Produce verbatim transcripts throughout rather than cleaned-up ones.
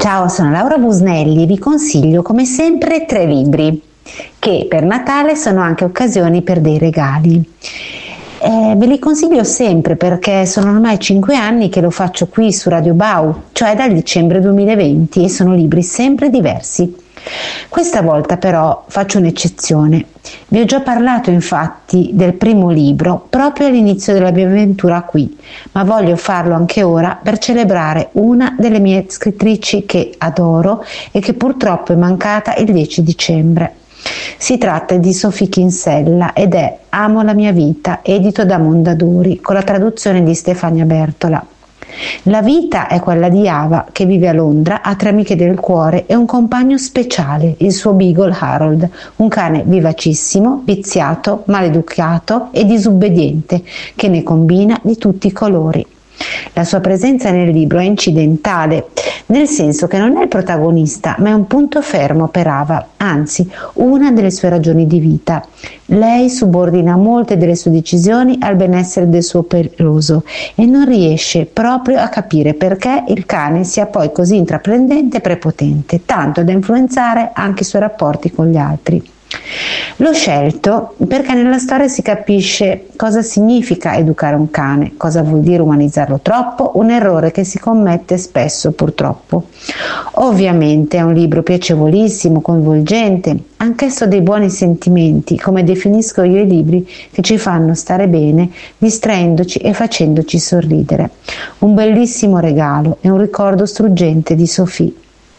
Ciao, sono Laura Busnelli e vi consiglio come sempre tre libri che per Natale sono anche occasioni per dei regali. Eh, ve li consiglio sempre perché sono ormai cinque anni che lo faccio qui su Radio Bau, cioè dal dicembre duemilaventi, e sono libri sempre diversi. Questa volta però faccio un'eccezione. Vi ho già parlato infatti del primo libro proprio all'inizio della mia avventura qui, ma voglio farlo anche ora per celebrare una delle mie scrittrici che adoro e che purtroppo è mancata il dieci dicembre. Si tratta di Sophie Kinsella ed è Amo la mia vita, edito da Mondadori, con la traduzione di Stefania Bertola. La vita è quella di Ava, che vive a Londra, ha tre amiche del cuore e un compagno speciale, il suo beagle Harold, un cane vivacissimo, viziato, maleducato e disobbediente, che ne combina di tutti i colori. La sua presenza nel libro è incidentale, nel senso che non è il protagonista, ma è un punto fermo per Ava, anzi, una delle sue ragioni di vita. Lei subordina molte delle sue decisioni al benessere del suo peloso e non riesce proprio a capire perché il cane sia poi così intraprendente e prepotente, tanto da influenzare anche i suoi rapporti con gli altri. L'ho scelto perché nella storia si capisce cosa significa educare un cane, cosa vuol dire umanizzarlo troppo, un errore che si commette spesso purtroppo. Ovviamente è un libro piacevolissimo, coinvolgente, anch'esso dei buoni sentimenti, come definisco io i libri che ci fanno stare bene, distraendoci e facendoci sorridere. Un bellissimo regalo e un ricordo struggente di Sophie.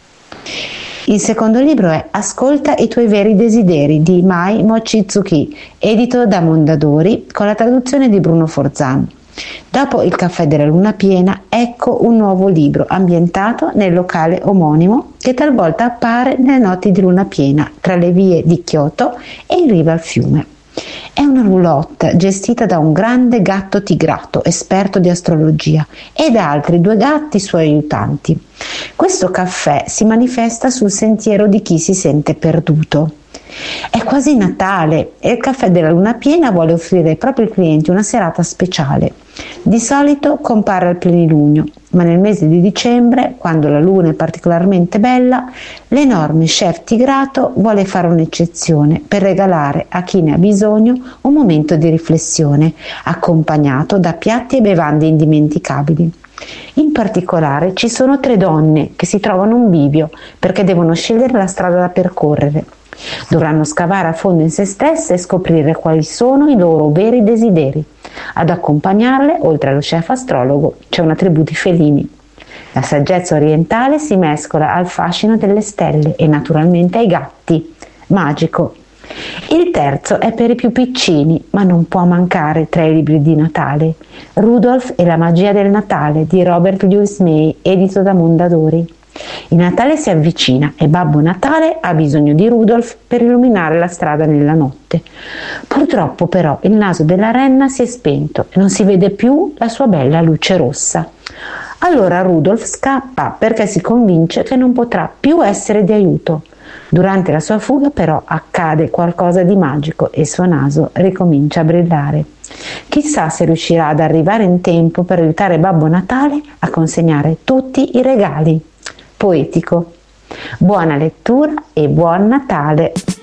Il secondo libro è Ascolta i tuoi veri desideri di Mai Mochizuki, edito da Mondadori, con la traduzione di Bruno Forzan. Dopo Il caffè della luna piena, ecco un nuovo libro ambientato nel locale omonimo che talvolta appare nelle notti di luna piena tra le vie di Kyoto e in riva al fiume. È una roulotte gestita da un grande gatto tigrato, esperto di astrologia, e da altri due gatti suoi aiutanti. Questo caffè si manifesta sul sentiero di chi si sente perduto. È quasi Natale e il caffè della luna piena vuole offrire ai propri clienti una serata speciale. Di solito compare al plenilunio, ma nel mese di dicembre, quando la luna è particolarmente bella, l'enorme chef tigrato vuole fare un'eccezione per regalare a chi ne ha bisogno un momento di riflessione, accompagnato da piatti e bevande indimenticabili. In particolare ci sono tre donne che si trovano un bivio perché devono scegliere la strada da percorrere. Dovranno scavare a fondo in se stesse e scoprire quali sono i loro veri desideri. Ad accompagnarle, oltre allo chef astrologo, c'è una tribù di felini. La saggezza orientale si mescola al fascino delle stelle e naturalmente ai gatti. Magico. Il terzo è per i più piccini, ma non può mancare tra i libri di Natale. Rudolph e la magia del Natale di Robert Louis May, edito da Mondadori. Il Natale si avvicina e Babbo Natale ha bisogno di Rudolph per illuminare la strada nella notte. Purtroppo però il naso della renna si è spento e non si vede più la sua bella luce rossa. Allora Rudolph scappa perché si convince che non potrà più essere di aiuto. Durante la sua fuga però accade qualcosa di magico e il suo naso ricomincia a brillare. Chissà se riuscirà ad arrivare in tempo per aiutare Babbo Natale a consegnare tutti i regali. Poetico. Buona lettura e buon Natale!